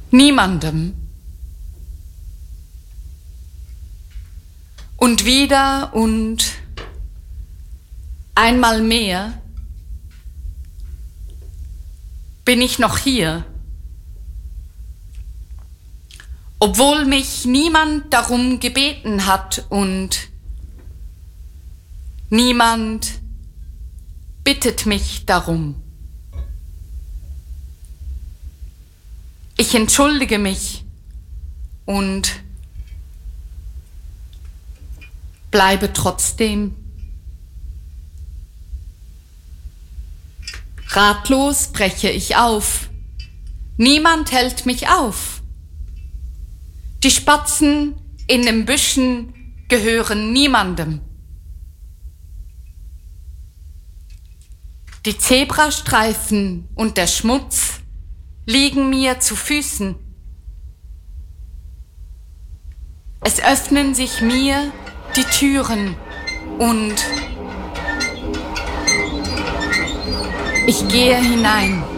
Niemandem. Und wieder und einmal mehr bin ich noch hier, obwohl mich niemand darum gebeten hat und niemand bittet mich darum. Ich entschuldige mich und bleibe trotzdem. Ratlos breche ich auf. Niemand hält mich auf. Die Spatzen in den Büschen gehören niemandem. Die Zebrastreifen und der Schmutz liegen mir zu Füßen. Es öffnen sich mir die Türen und ich gehe hinein.